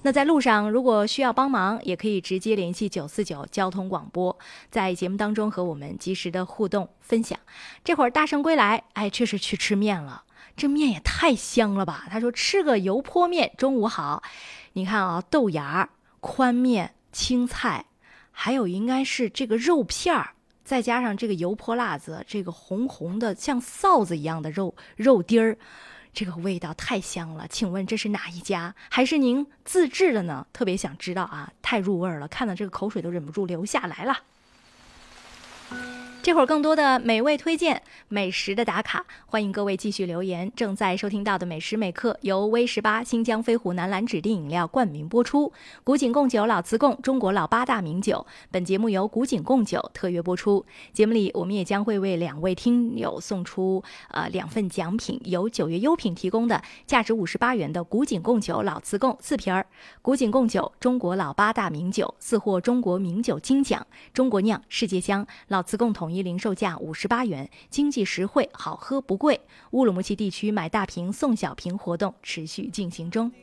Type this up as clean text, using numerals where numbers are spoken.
那在路上如果需要帮忙，也可以直接联系949交通广播，在节目当中和我们及时的互动分享。这会儿大圣归来，确实去吃面了，这面也太香了吧。他说吃个油泼面中午好。你看啊，豆芽、宽面、青菜，还有应该是这个肉片儿，再加上这个油泼辣子，这个红红的像臊子一样的肉丁儿，这个味道太香了。请问这是哪一家？还是您自制的呢？特别想知道啊，太入味了，看到这个口水都忍不住流下来了。这会儿更多的美味推荐、美食的打卡，欢迎各位继续留言。正在收听到的美食美课由威18新疆飞虎南蓝指定饮料冠名播出，古井贡酒、老瓷贡中国老8大名酒。本节目由古井贡酒特约播出。节目里我们也将会为2位听友送出2份奖品，由9月优品提供的价值58元的古井贡酒、老瓷贡4瓶儿。古井贡酒中国老8大名酒4获中国名酒金奖，中国酿世界香。老瓷贡统一零售价58元，经济实惠，好喝不贵。乌鲁木齐地区买大瓶送小瓶活动持续进行中。